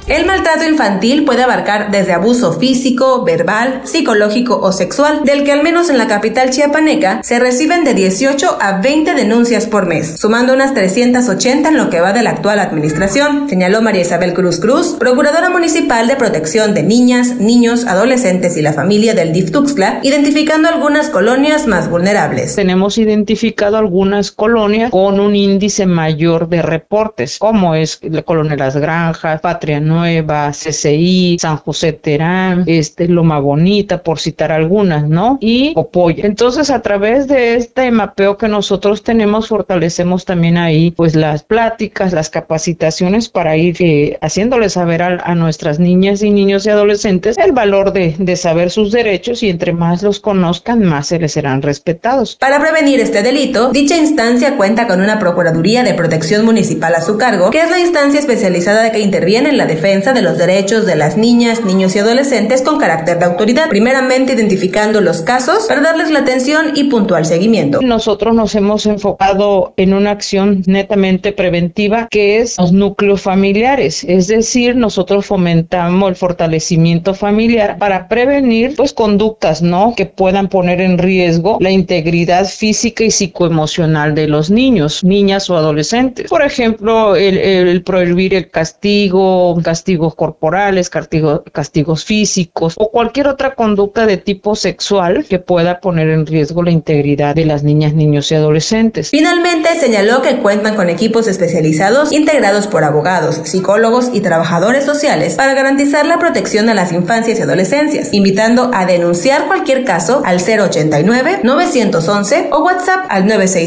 El maltrato infantil puede abarcar desde abuso físico, verbal, psicológico o sexual, del que al menos en la capital chiapaneca se reciben de 18 a 20 denuncias por mes, sumando unas 380 en lo que va de la actual administración, señaló María Isabel Cruz Cruz, procuradora municipal de protección de niñas, niños, adolescentes y la familia del DIF Tuxtla, identificando algunas colonias más vulnerables. Tenemos identificado algunas colonias con un índice mayor de reportes, como es la colonia Las Granjas, Patria Nueva, CCI, San José Terán, Loma Bonita, por citar algunas, ¿no? Y Popoya. Entonces, a través de este mapeo que nosotros tenemos, fortalecemos también ahí, pues, las pláticas, las capacitaciones para ir haciéndoles saber a nuestras niñas y niños y adolescentes el valor de saber sus derechos, y entre más los conozcan, más se les serán respetados. Para prevenir este delito, dicha instancia cuenta con una Procuraduría de Protección Municipal a su cargo, que es la instancia especializada que interviene en la defensa de los derechos de las niñas, niños y adolescentes con carácter de autoridad, primeramente identificando los casos para darles la atención y puntual seguimiento. Nosotros nos hemos enfocado en una acción netamente preventiva, que es los núcleos familiares, es decir, nosotros fomentamos el fortalecimiento familiar para prevenir, pues, conductas, ¿no?, que puedan poner en riesgo la integridad física y psicoemocional de los niños, niñas o adolescentes. Por ejemplo, el prohibir el castigo, castigos corporales, castigos físicos o cualquier otra conducta de tipo sexual que pueda poner en riesgo la integridad de las niñas, niños y adolescentes. Finalmente, señaló que cuentan con equipos especializados integrados por abogados, psicólogos y trabajadores sociales para garantizar la protección a las infancias y adolescencias, invitando a denunciar cualquier caso al 089-911 o WhatsApp al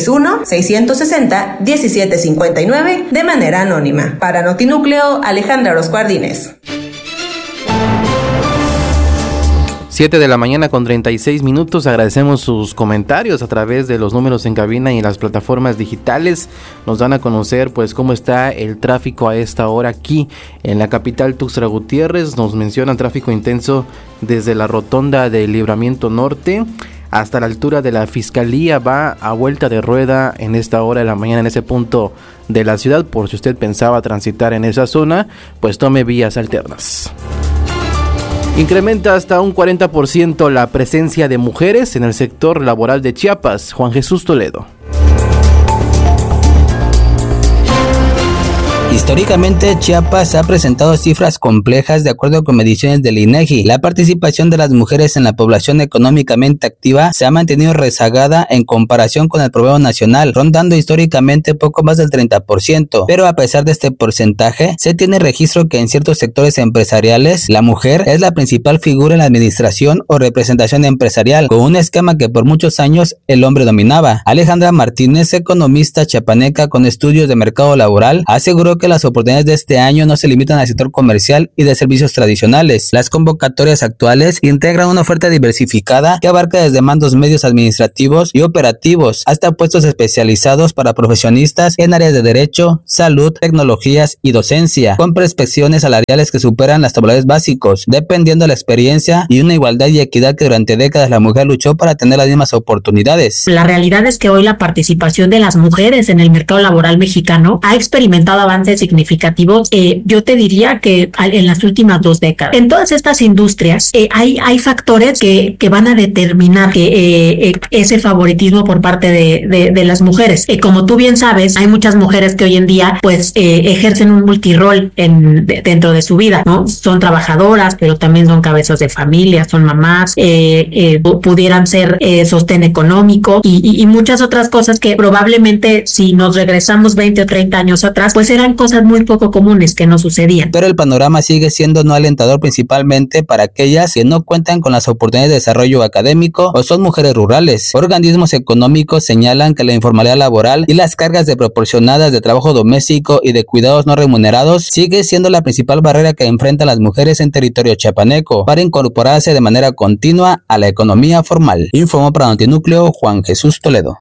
961-660-1759 de manera anónima. Para Notinúcleo, Alejandra Orozco Ardínez. 7 de la mañana con 36 minutos. Agradecemos sus comentarios a través de los números en cabina y las plataformas digitales. Nos dan a conocer, pues, cómo está el tráfico a esta hora aquí en la capital Tuxtla Gutiérrez. Nos mencionan tráfico intenso desde la rotonda del Libramiento Norte hasta la altura de la Fiscalía. Va a vuelta de rueda en esta hora de la mañana en ese punto de la ciudad. Por si usted pensaba transitar en esa zona, pues tome vías alternas. Incrementa hasta un 40% la presencia de mujeres en el sector laboral de Chiapas. Juan Jesús Toledo. Históricamente, Chiapas ha presentado cifras complejas de acuerdo con mediciones del INEGI. La participación de las mujeres en la población económicamente activa se ha mantenido rezagada en comparación con el promedio nacional, rondando históricamente poco más del 30%. Pero a pesar de este porcentaje, se tiene registro que en ciertos sectores empresariales, la mujer es la principal figura en la administración o representación empresarial, con un esquema que por muchos años el hombre dominaba. Alejandra Martínez, economista chiapaneca con estudios de mercado laboral, aseguró que las oportunidades de este año no se limitan al sector comercial y de servicios tradicionales. Las convocatorias actuales integran una oferta diversificada que abarca desde mandos medios administrativos y operativos hasta puestos especializados para profesionistas en áreas de derecho, salud, tecnologías y docencia, con perspectivas salariales que superan los tabulares básicos, dependiendo de la experiencia y una igualdad y equidad que durante décadas la mujer luchó para tener las mismas oportunidades. La realidad es que hoy la participación de las mujeres en el mercado laboral mexicano ha experimentado avances significativos, yo te diría que en las últimas 2 décadas. En todas estas industrias hay factores que van a determinar que ese favoritismo por parte de las mujeres. Como tú bien sabes, hay muchas mujeres que hoy en día pues ejercen un multirol dentro de su vida, ¿no? Son trabajadoras, pero también son cabezas de familia, son mamás, pudieran ser sostén económico y muchas otras cosas que probablemente si nos regresamos 20 o 30 años atrás, pues eran cosas muy poco comunes que no sucedían. Pero el panorama sigue siendo no alentador, principalmente para aquellas que no cuentan con las oportunidades de desarrollo académico o son mujeres rurales. Organismos económicos señalan que la informalidad laboral y las cargas desproporcionadas de trabajo doméstico y de cuidados no remunerados sigue siendo la principal barrera que enfrentan las mujeres en territorio chiapaneco para incorporarse de manera continua a la economía formal. Informó para Notinúcleo Juan Jesús Toledo.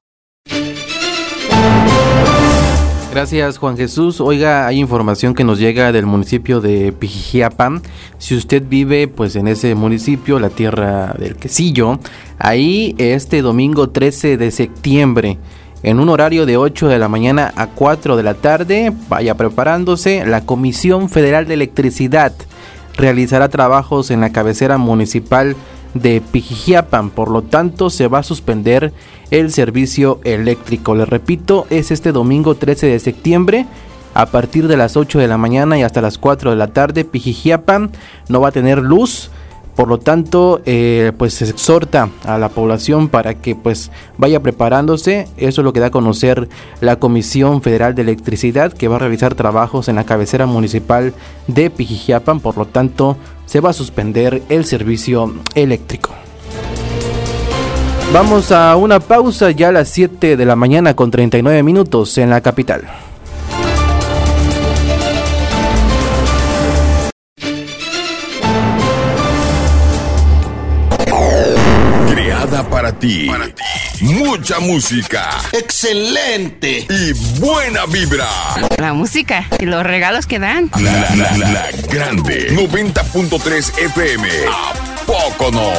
Gracias, Juan Jesús. Oiga, hay información que nos llega del municipio de Pijijiapan. Si usted vive pues en ese municipio, la tierra del quesillo, ahí este domingo 13 de septiembre en un horario de 8 de la mañana a 4 de la tarde. Vaya preparándose. La Comisión Federal de Electricidad realizará trabajos en la cabecera municipal de Pijijiapan, por lo tanto se va a suspender el servicio eléctrico. Les repito, es este domingo 13 de septiembre a partir de las 8 de la mañana y hasta las 4 de la tarde. Pijijiapan no va a tener luz, por lo tanto pues se exhorta a la población para que pues vaya preparándose. Eso es lo que da a conocer la Comisión Federal de Electricidad, que va a realizar trabajos en la cabecera municipal de Pijijiapan, por lo tanto se va a suspender el servicio eléctrico. Vamos a una pausa ya a las 7 de la mañana con 39 minutos en la capital. Para ti. Mucha música. ¡Excelente! Y buena vibra. La música y los regalos que dan. La grande 90.3 FM. ¿A poco no?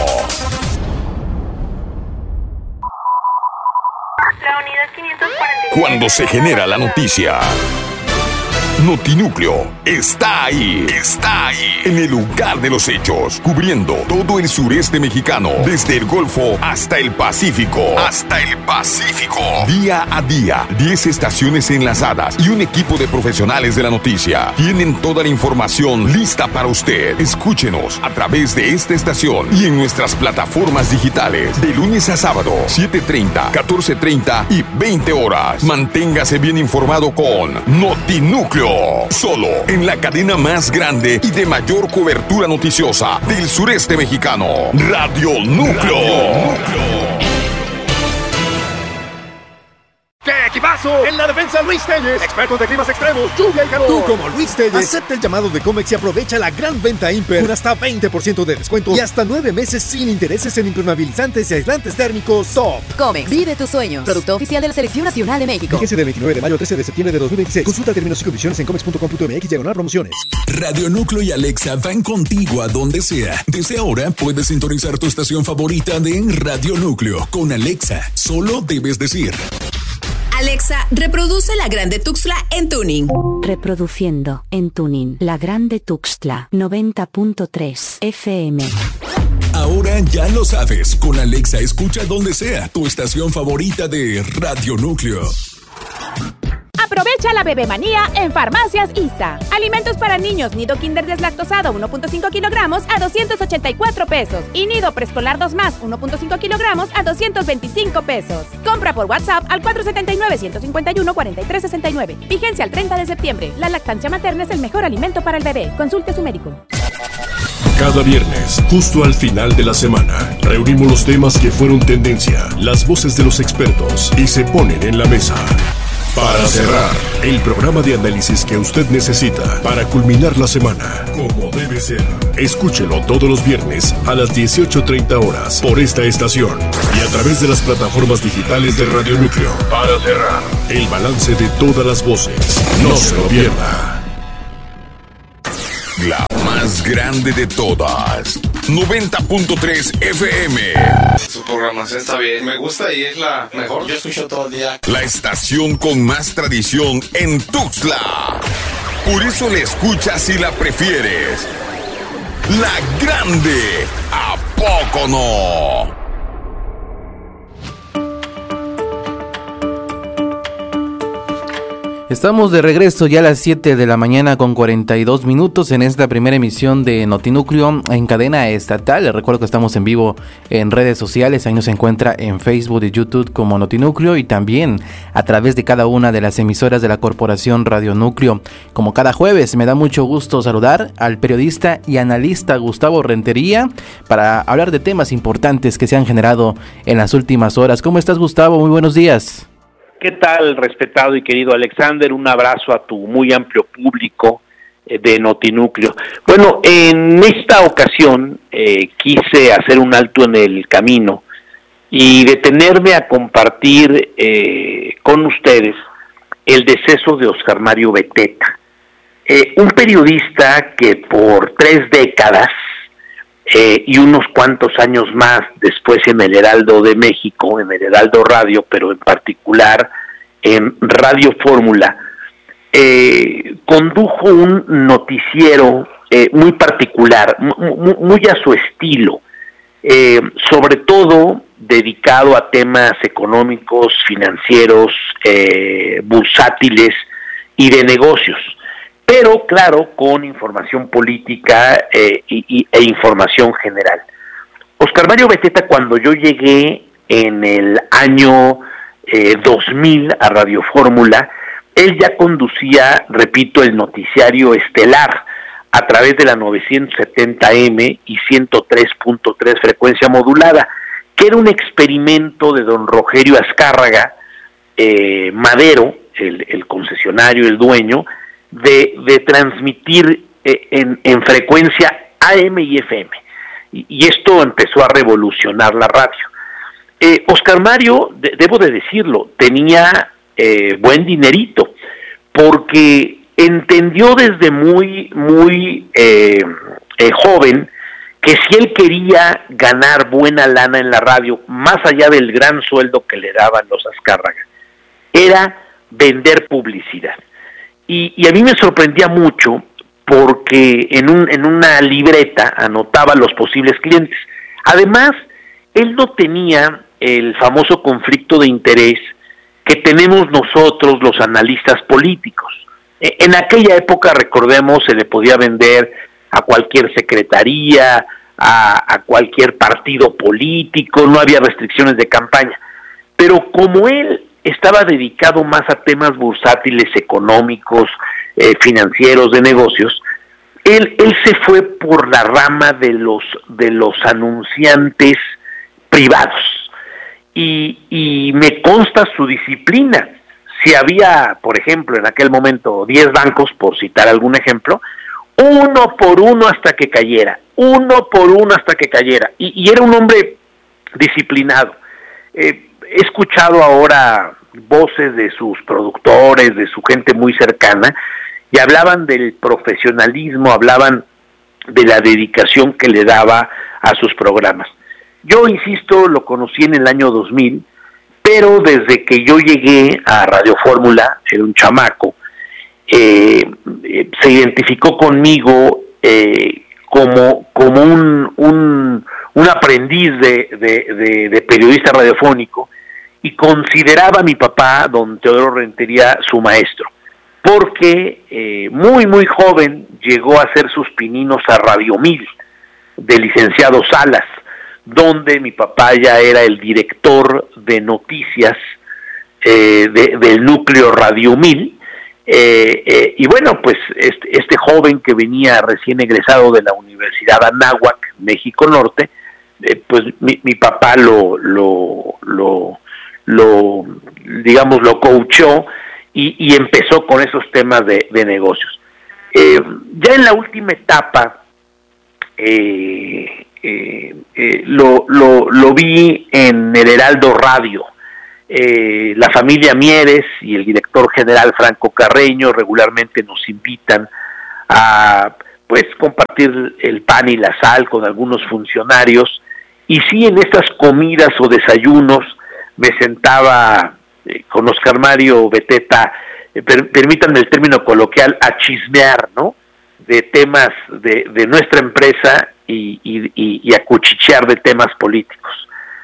La unidad 545. Cuando se genera la noticia, Notinúcleo está ahí, en el lugar de los hechos, cubriendo todo el sureste mexicano, desde el Golfo hasta el Pacífico. Día a día, 10 estaciones enlazadas y un equipo de profesionales de la noticia. Tienen toda la información lista para usted. Escúchenos a través de esta estación y en nuestras plataformas digitales, de lunes a sábado, 7:30, 14:30 y 20 horas. Manténgase bien informado con Notinúcleo. Solo en la cadena más grande y de mayor cobertura noticiosa del sureste mexicano, Radio Núcleo. ¡Qué equipazo! En la defensa, Luis Telles, expertos de climas extremos, lluvia y calor. Tú, como Luis Telles, acepta el llamado de Comex y aprovecha la gran venta Imper con hasta 20% de descuento y hasta 9 meses sin intereses en impermeabilizantes y aislantes térmicos Top. Comex, vive tus sueños. Producto oficial de la Selección Nacional de México. Fíjese del 29 de mayo al 13 de septiembre de 2026. Consulta términos y condiciones en comex.com.mx/promociones. Radio Núcleo y Alexa van contigo a donde sea. Desde ahora puedes sintonizar tu estación favorita de Radio Núcleo con Alexa. Solo debes decir: Alexa, reproduce La Grande Tuxtla en tuning. Reproduciendo en tuning La Grande Tuxtla 90.3 FM. Ahora ya lo sabes, con Alexa escucha donde sea tu estación favorita de Radio Núcleo. Aprovecha la bebemanía en Farmacias ISA. Alimentos para niños, nido kinder deslactosado 1.5 kilogramos a 284 pesos. Y nido preescolar 2+, 1.5 kilogramos a 225 pesos. Compra por WhatsApp al 479-151-4369. Vigencia al 30 de septiembre. La lactancia materna es el mejor alimento para el bebé. Consulte a su médico. Cada viernes, justo al final de la semana, reunimos los temas que fueron tendencia, las voces de los expertos y se ponen en la mesa. Para cerrar, el programa de análisis que usted necesita para culminar la semana, como debe ser. Escúchelo todos los viernes a las 18:30 horas por esta estación y a través de las plataformas digitales de Radio Núcleo. Para cerrar, el balance de todas las voces. No se lo pierda. La más grande de todas, 90.3 FM. Su programación está bien, me gusta y es la mejor. Yo escucho todo el día. La estación con más tradición en Tuxtla. Por eso la escuchas y la prefieres. La grande, ¿a poco no? Estamos de regreso ya a las 7 de la mañana con 42 minutos en esta primera emisión de Notinúcleo en cadena estatal. Les recuerdo que estamos en vivo en redes sociales, ahí nos encuentra en Facebook y YouTube como Notinúcleo y también a través de cada una de las emisoras de la Corporación Radio Núcleo. Como cada jueves, me da mucho gusto saludar al periodista y analista Gustavo Rentería para hablar de temas importantes que se han generado en las últimas horas. ¿Cómo estás, Gustavo? Muy buenos días. ¿Qué tal, respetado y querido Alexander? Un abrazo a tu muy amplio público de Notinúcleo. Bueno, en esta ocasión quise hacer un alto en el camino y detenerme a compartir con ustedes el deceso de Oscar Mario Beteta, un periodista que por 3 décadas y unos cuantos años más después en el Heraldo de México, en el Heraldo Radio, pero en particular en Radio Fórmula, condujo un noticiero muy particular, muy a su estilo, sobre todo dedicado a temas económicos, financieros, bursátiles y de negocios, pero claro, con información política e información general. Oscar Mario Beteta, cuando yo llegué en el año 2000 a Radio Fórmula, él ya conducía, repito, el noticiario estelar a través de la 970M y 103.3 frecuencia modulada, que era un experimento de don Rogelio Azcárraga Madero, el concesionario, el dueño, de transmitir en frecuencia AM y FM. Y esto empezó a revolucionar la radio. Oscar Mario, debo de decirlo, tenía buen dinerito, porque entendió desde muy joven que si él quería ganar buena lana en la radio, más allá del gran sueldo que le daban los Azcárraga, era vender publicidad. Y a mí me sorprendía mucho porque en una libreta anotaba los posibles clientes. Además, él no tenía el famoso conflicto de interés que tenemos nosotros los analistas políticos. En aquella época, recordemos, se le podía vender a cualquier secretaría, a cualquier partido político, no había restricciones de campaña. Pero como él estaba dedicado más a temas bursátiles, económicos, financieros, de negocios, él se fue por la rama de los anunciantes privados. Y me consta su disciplina. Si había, por ejemplo, en aquel momento 10 bancos, por citar algún ejemplo, uno por uno hasta que cayera, y era un hombre disciplinado. He escuchado ahora voces de sus productores, de su gente muy cercana, y hablaban del profesionalismo, hablaban de la dedicación que le daba a sus programas. Yo, insisto, lo conocí en el año 2000, pero desde que yo llegué a Radio Fórmula, era un chamaco, se identificó conmigo como un aprendiz de periodista radiofónico, y consideraba a mi papá, don Teodoro Rentería, su maestro, porque muy joven llegó a hacer sus pininos a Radio 1000, de licenciado Salas, donde mi papá ya era el director de noticias del núcleo Radio 1000, y bueno, pues este joven que venía recién egresado de la Universidad Anáhuac, México Norte, pues mi papá lo coachó y empezó con esos temas de negocios. Ya en la última etapa lo vi en el Heraldo Radio. La familia Mieres y el director general Franco Carreño regularmente nos invitan a pues compartir el pan y la sal con algunos funcionarios, y sí, en estas comidas o desayunos me sentaba con Oscar Mario Beteta, permítanme el término coloquial, a chismear, ¿no?, de temas de nuestra empresa y a cuchichear de temas políticos.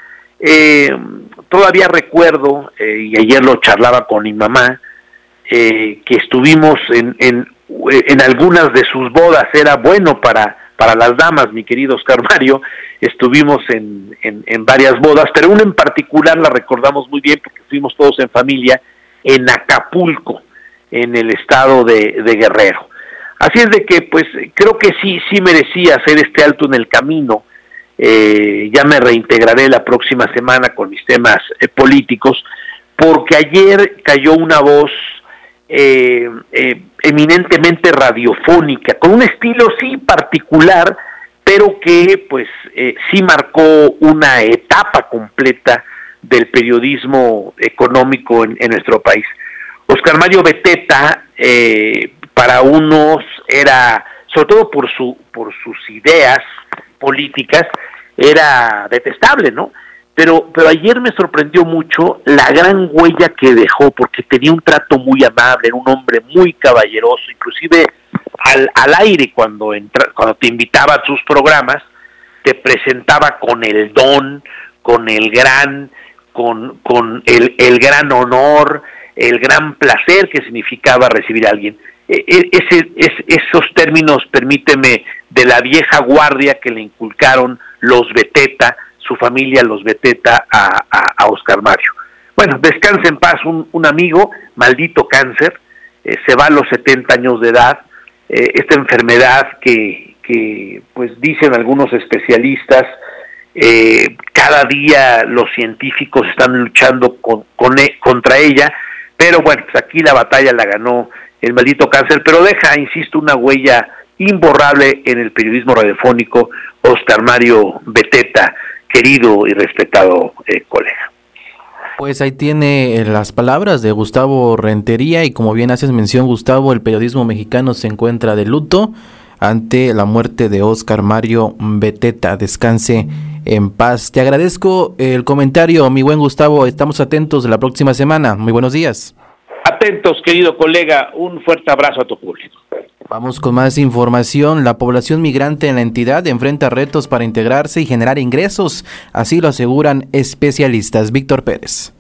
Todavía recuerdo, y ayer lo charlaba con mi mamá, que estuvimos en algunas de sus bodas. Era bueno para las damas, mi querido Oscar Mario. Estuvimos en varias bodas, pero una en particular la recordamos muy bien porque fuimos todos en familia en Acapulco, en el estado de Guerrero. Así es de que pues creo que sí merecía hacer este alto en el camino. Ya me reintegraré la próxima semana con mis temas políticos, porque ayer cayó una voz eminentemente radiofónica, con un estilo sí particular, pero que pues sí marcó una etapa completa del periodismo económico en nuestro país. Oscar Mario Beteta, para unos era, sobre todo por sus ideas, políticas era detestable, ¿no? Pero ayer me sorprendió mucho la gran huella que dejó, porque tenía un trato muy amable, era un hombre muy caballeroso, inclusive al aire cuando te invitaba a sus programas, te presentaba con el don, con el gran honor, el gran placer que significaba recibir a alguien. Esos términos, permíteme, de la vieja guardia que le inculcaron los Beteta, su familia, los Beteta, a Óscar Mario. Bueno, descanse en paz un amigo, maldito cáncer, se va a los 70 años de edad, esta enfermedad que pues dicen algunos especialistas, cada día los científicos están luchando contra ella, pero bueno, pues aquí la batalla la ganó el maldito cáncer, pero deja, insisto, una huella imborrable en el periodismo radiofónico, Óscar Mario Beteta, querido y respetado colega. Pues ahí tiene las palabras de Gustavo Rentería, y como bien haces mención, Gustavo, el periodismo mexicano se encuentra de luto ante la muerte de Óscar Mario Beteta. Descanse en paz. Te agradezco el comentario, mi buen Gustavo. Estamos atentos la próxima semana. Muy buenos días. Atentos, querido colega. Un fuerte abrazo a tu público. Vamos con más información. La población migrante en la entidad enfrenta retos para integrarse y generar ingresos. Así lo aseguran especialistas. Víctor Pérez.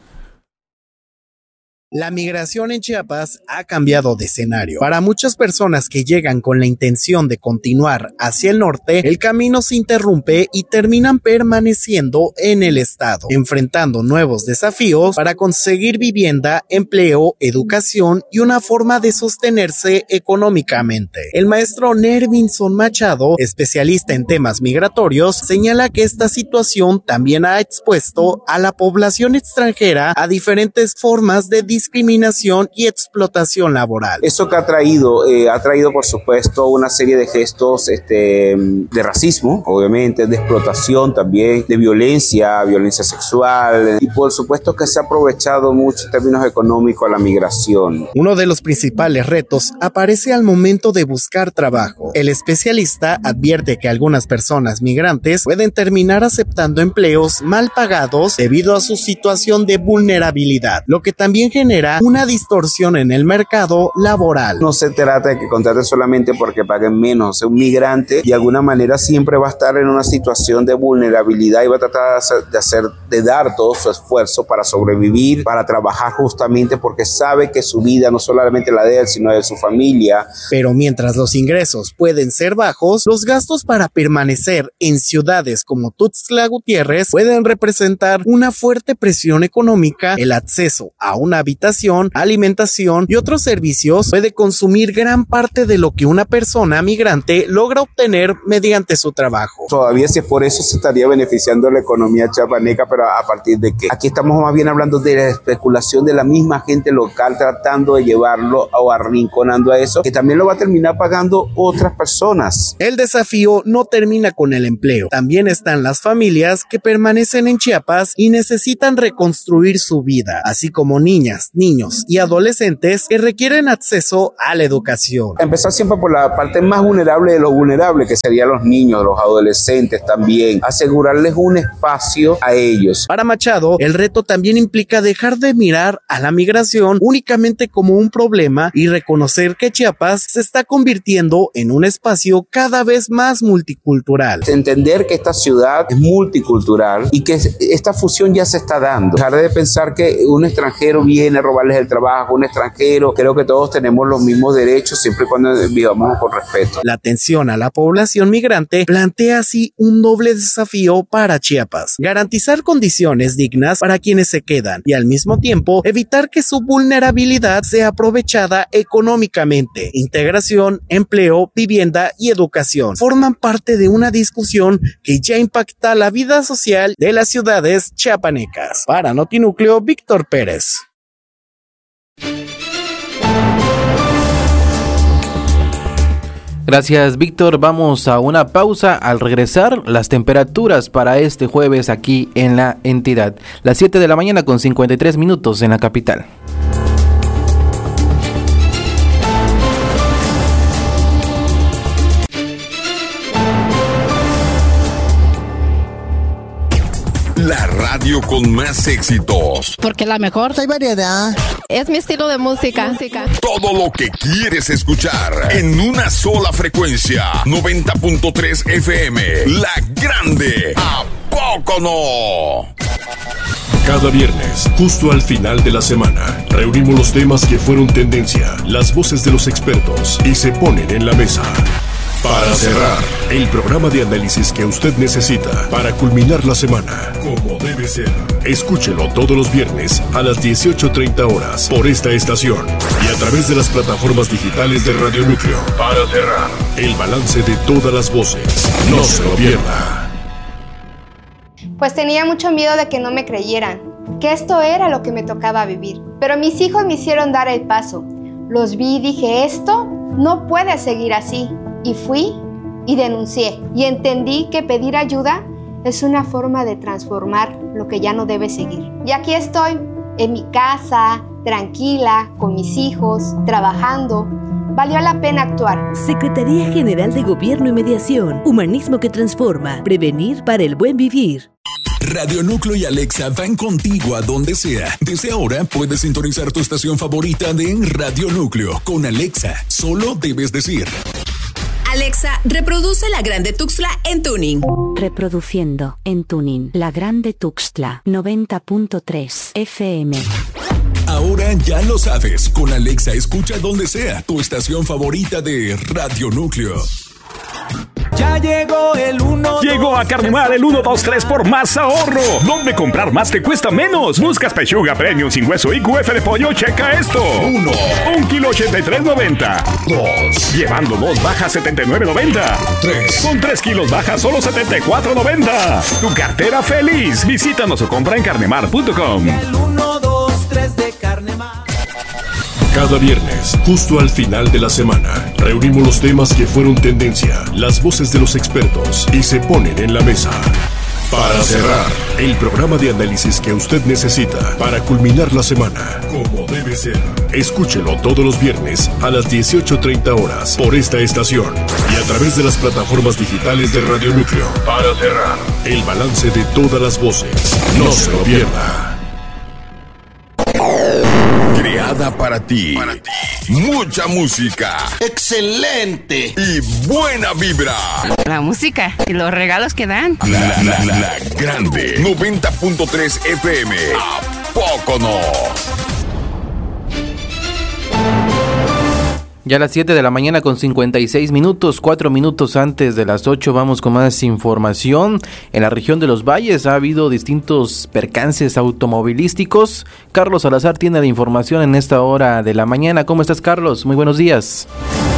La migración en Chiapas ha cambiado de escenario. Para muchas personas que llegan con la intención de continuar hacia el norte, el camino se interrumpe y terminan permaneciendo en el estado, enfrentando nuevos desafíos para conseguir vivienda, empleo, educación y una forma de sostenerse económicamente. El maestro Nervinson Machado, especialista en temas migratorios, señala que esta situación también ha expuesto a la población extranjera a diferentes formas de discriminación y explotación laboral. Eso que ha traído por supuesto una serie de gestos de racismo, obviamente, de explotación también, de violencia sexual, y por supuesto que se ha aprovechado mucho en términos económicos a la migración. Uno de los principales retos aparece al momento de buscar trabajo. El especialista advierte que algunas personas migrantes pueden terminar aceptando empleos mal pagados debido a su situación de vulnerabilidad, lo que también genera una distorsión en el mercado laboral. No se trata de que contraten solamente porque paguen menos. Un migrante de alguna manera siempre va a estar en una situación de vulnerabilidad y va a tratar de dar todo su esfuerzo para sobrevivir, para trabajar justamente porque sabe que su vida no solamente la de él, sino de su familia. Pero mientras los ingresos pueden ser bajos, los gastos para permanecer en ciudades como Tuxtla Gutiérrez pueden representar una fuerte presión económica. El acceso a una habitación, alimentación y otros servicios puede consumir gran parte de lo que una persona migrante logra obtener mediante su trabajo. Todavía si es por eso se estaría beneficiando la economía chiapaneca, pero a partir de qué. Aquí estamos más bien hablando de la especulación de la misma gente local tratando de llevarlo o arrinconando a eso, que también lo va a terminar pagando otras personas. El desafío no termina con el empleo. También están las familias que permanecen en Chiapas y necesitan reconstruir su vida, así como niñas, niños y adolescentes que requieren acceso a la educación. Empezar siempre por la parte más vulnerable de lo vulnerable, que serían los niños, los adolescentes también. Asegurarles un espacio a ellos. Para Machado, el reto también implica dejar de mirar a la migración únicamente como un problema y reconocer que Chiapas se está convirtiendo en un espacio cada vez más multicultural. Entender que esta ciudad es multicultural y que esta fusión ya se está dando. Dejar de pensar que un extranjero viene a robarles el trabajo, un extranjero. Creo que todos tenemos los mismos derechos siempre y cuando vivamos con respeto. La atención a la población migrante plantea así un doble desafío para Chiapas: garantizar condiciones dignas para quienes se quedan y al mismo tiempo evitar que su vulnerabilidad sea aprovechada económicamente. Integración, empleo, vivienda y educación forman parte de una discusión que ya impacta la vida social de las ciudades chiapanecas. Para Notinúcleo, Víctor Pérez. Gracias, Víctor. Vamos a una pausa. Al regresar, las temperaturas para este jueves aquí en la entidad. Las 7 de la mañana con 53 minutos en la capital. radio con más éxitos. Porque la mejor. Hay variedad. Es mi estilo de música. Todo lo que quieres escuchar en una sola frecuencia. 90.3 FM. La Grande. ¿A poco no? Cada viernes, justo al final de la semana, reunimos los temas que fueron tendencia, las voces de los expertos y se ponen en la mesa. Para cerrar, el programa de análisis que usted necesita para culminar la semana, como debe ser. Escúchelo todos los viernes a las 18:30 horas por esta estación y a través de las plataformas digitales de Radio Núcleo. Para cerrar, el balance de todas las voces. No se lo pierda. Pues tenía mucho miedo de que no me creyeran, que esto era lo que me tocaba vivir. Pero mis hijos me hicieron dar el paso. Los vi y dije, esto no puede seguir así. Y fui y denuncié. Y entendí que pedir ayuda es una forma de transformar lo que ya no debe seguir. Y aquí estoy, en mi casa, tranquila, con mis hijos, trabajando. Valió la pena actuar. Secretaría General de Gobierno y Mediación. Humanismo que transforma. Prevenir para el buen vivir. Radio Núcleo y Alexa van contigo a donde sea. Desde ahora puedes sintonizar tu estación favorita de Radio Núcleo. Con Alexa, solo debes decir: Alexa, reproduce La Grande Tuxtla en tuning. Reproduciendo en tuning La Grande Tuxtla 90.3 FM. Ahora ya lo sabes, con Alexa escucha donde sea tu estación favorita de Radio Núcleo. Ya llegó el 1. Llegó a Carnemar el 1, 2, 3 por más ahorro. ¿Dónde comprar más te cuesta menos? Buscas pechuga premium sin hueso y QF de pollo, checa esto. 1 kilo 83.90. 2 llevando 2 baja 79.90. 3 con 3 kilos baja solo 74.90. Tu cartera feliz. Visítanos o compra en carnemar.com. El 1, 2, 3 de Carnemar. Cada viernes, justo al final de la semana, reunimos los temas que fueron tendencia, las voces de los expertos y se ponen en la mesa. Para cerrar, el programa de análisis que usted necesita para culminar la semana, como debe ser. Escúchelo todos los viernes a las 18:30 horas por esta estación y a través de las plataformas digitales de Radio Núcleo. Para cerrar, el balance de todas las voces. No se lo pierda. Creada para ti. Mucha música. ¡Excelente! Y buena vibra. La música y los regalos que dan. La Grande 90.3 FM. ¿A poco no? Ya a las 7 de la mañana con 56 minutos, 4 minutos antes de las 8, vamos con más información. En la región de los Valles ha habido distintos percances automovilísticos. Carlos Salazar tiene la información en esta hora de la mañana. ¿Cómo estás, Carlos? Muy buenos días.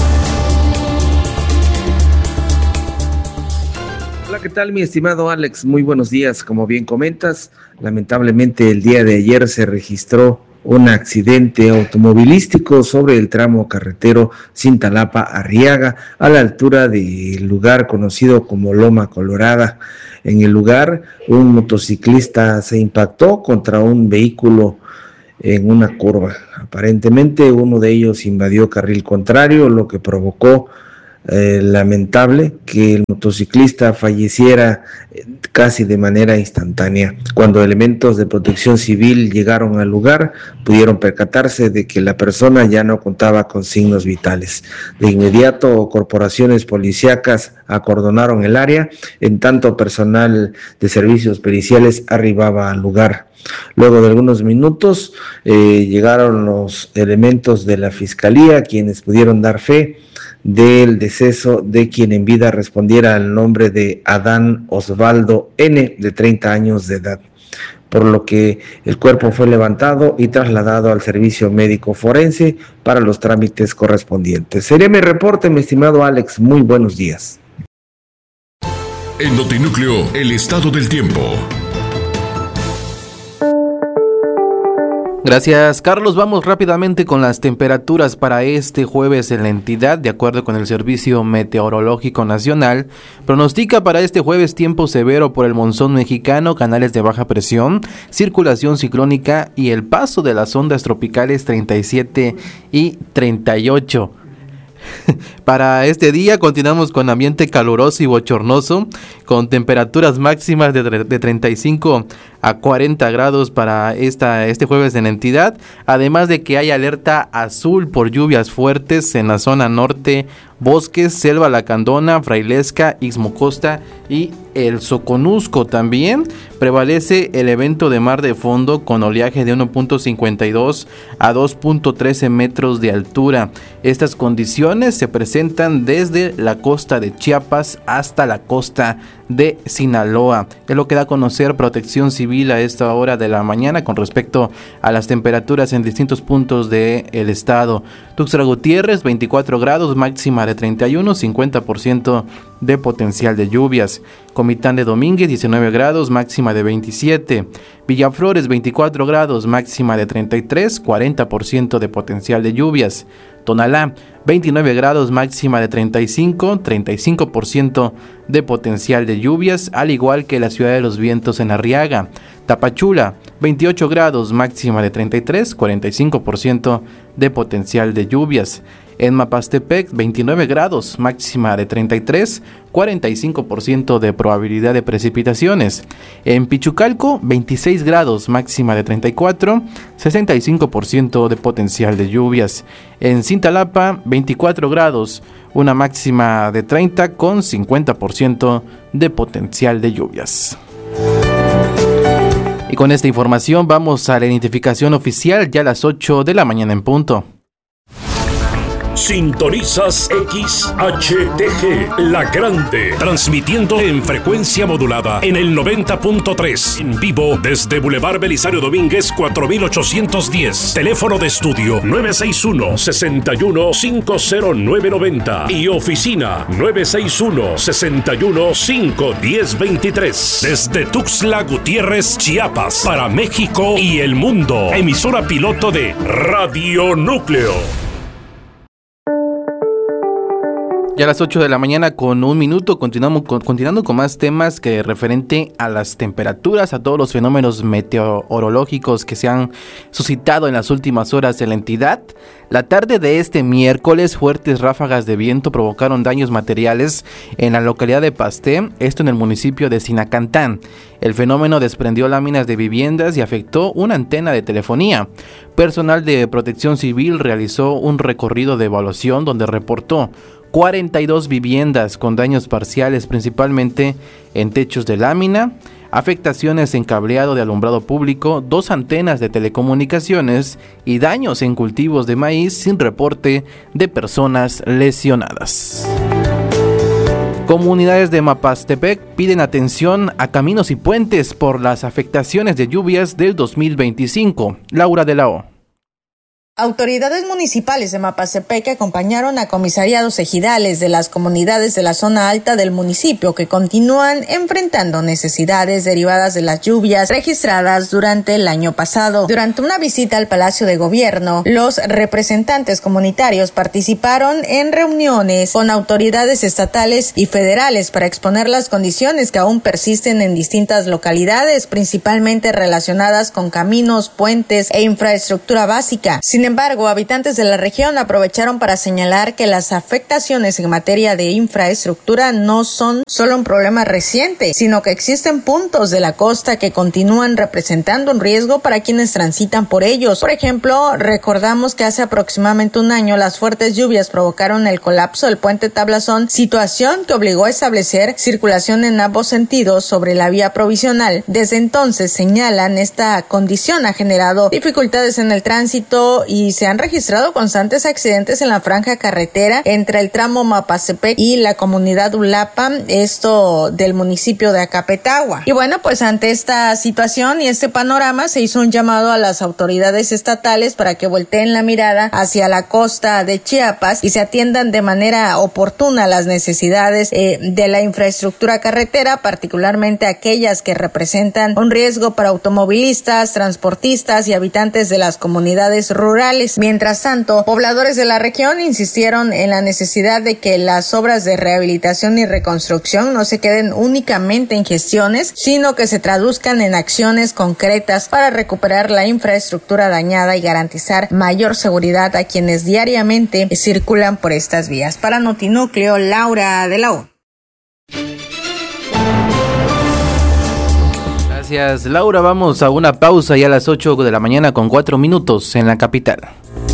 Hola, ¿qué tal, mi estimado Alex? Muy buenos días. Como bien comentas, lamentablemente el día de ayer se registró un accidente automovilístico sobre el tramo carretero Cintalapa-Arriaga, a la altura del lugar conocido como Loma Colorada. En el lugar, un motociclista se impactó contra un vehículo en una curva. Aparentemente, uno de ellos invadió carril contrario, lo que provocó lamentable que el motociclista falleciera casi de manera instantánea. Cuando elementos de protección civil llegaron al lugar, pudieron percatarse de que la persona ya no contaba con signos vitales. De inmediato, corporaciones policíacas acordonaron el área, en tanto personal de servicios periciales arribaba al lugar. Luego de algunos minutos llegaron los elementos de la fiscalía, quienes pudieron dar fe del deceso de quien en vida respondiera al nombre de Adán Osvaldo N., de 30 años de edad, por lo que el cuerpo fue levantado y trasladado al servicio médico forense para los trámites correspondientes. Sería mi reporte, mi estimado Alex. Muy buenos días. En Notinúcleo, el estado del tiempo. Gracias, Carlos. Vamos rápidamente con las temperaturas para este jueves en la entidad. De acuerdo con el Servicio Meteorológico Nacional, pronostica para este jueves tiempo severo por el monzón mexicano, canales de baja presión, circulación ciclónica y el paso de las ondas tropicales 37 y 38. Para este día continuamos con ambiente caluroso y bochornoso, con temperaturas máximas de 35 a 40 grados para este jueves en la entidad, además de que hay alerta azul por lluvias fuertes en la zona norte, Bosques, Selva Lacandona, Frailesca, Ixmocosta y el Soconusco. También prevalece el evento de mar de fondo con oleaje de 1.52 a 2.13 metros de altura. Estas condiciones se presentan desde la costa de Chiapas hasta la costa de Sinaloa. Es lo que da a conocer Protección Civil a esta hora de la mañana con respecto a las temperaturas en distintos puntos del estado. Tuxtla Gutiérrez, 24 grados, máxima de 31, 50% de potencial de lluvias. Comitán de Domínguez, 19 grados, máxima de 27. Villaflores, 24 grados, máxima de 33, 40% de potencial de lluvias. Tonalá, 29 grados, máxima de 35, 35% de potencial de lluvias, al igual que la Ciudad de los Vientos en Arriaga. Tapachula, 28 grados, máxima de 33, 45% de potencial de lluvias. En Mapastepec, 29 grados, máxima de 33, 45% de probabilidad de precipitaciones. En Pichucalco, 26 grados, máxima de 34, 65% de potencial de lluvias. En Cintalapa, 24 grados, una máxima de 30 con 50% de potencial de lluvias. Y con esta información vamos a la identificación oficial ya a las 8 de la mañana en punto. Sintonizas XHTG, La Grande, transmitiendo en frecuencia modulada en el 90.3, en vivo desde Boulevard Belisario Domínguez 4810, teléfono de estudio 961-61-50990 y oficina 961-61-51023, desde Tuxtla Gutiérrez, Chiapas, para México y el mundo, emisora piloto de Radio Núcleo. Ya a las 8 de la mañana con un minuto, continuando con más temas que referente a las temperaturas, a todos los fenómenos meteorológicos que se han suscitado en las últimas horas en la entidad. La tarde de este miércoles, fuertes ráfagas de viento provocaron daños materiales en la localidad de Pasté, esto en el municipio de Sinacantán. El fenómeno desprendió láminas de viviendas y afectó una antena de telefonía. Personal de Protección Civil realizó un recorrido de evaluación donde reportó 42 viviendas con daños parciales, principalmente en techos de lámina, afectaciones en cableado de alumbrado público, 2 antenas de telecomunicaciones y daños en cultivos de maíz sin reporte de personas lesionadas. Comunidades de Mapastepec piden atención a caminos y puentes por las afectaciones de lluvias del 2025. Laura de la O. Autoridades municipales de Mapastepec acompañaron a comisariados ejidales de las comunidades de la zona alta del municipio que continúan enfrentando necesidades derivadas de las lluvias registradas durante el año pasado. Durante una visita al Palacio de Gobierno, los representantes comunitarios participaron en reuniones con autoridades estatales y federales para exponer las condiciones que aún persisten en distintas localidades, principalmente relacionadas con caminos, puentes e infraestructura básica. Sin embargo, habitantes de la región aprovecharon para señalar que las afectaciones en materia de infraestructura no son solo un problema reciente, sino que existen puntos de la costa que continúan representando un riesgo para quienes transitan por ellos. Por ejemplo, recordamos que hace aproximadamente un año las fuertes lluvias provocaron el colapso del puente Tablazón, situación que obligó a establecer circulación en ambos sentidos sobre la vía provisional. Desde entonces, señalan, esta condición ha generado dificultades en el tránsito y se han registrado constantes accidentes en la franja carretera entre el tramo Mapastepec y la comunidad Ulapa, esto del municipio de Acapetagua. Y bueno, pues ante esta situación y este panorama se hizo un llamado a las autoridades estatales para que volteen la mirada hacia la costa de Chiapas y se atiendan de manera oportuna las necesidades de la infraestructura carretera, particularmente aquellas que representan un riesgo para automovilistas, transportistas y habitantes de las comunidades rurales. Mientras tanto, pobladores de la región insistieron en la necesidad de que las obras de rehabilitación y reconstrucción no se queden únicamente en gestiones, sino que se traduzcan en acciones concretas para recuperar la infraestructura dañada y garantizar mayor seguridad a quienes diariamente circulan por estas vías. Para Notinúcleo, Laura de la O. Gracias, Laura. Vamos a una pausa ya a las 8 de la mañana con 4 minutos en la capital.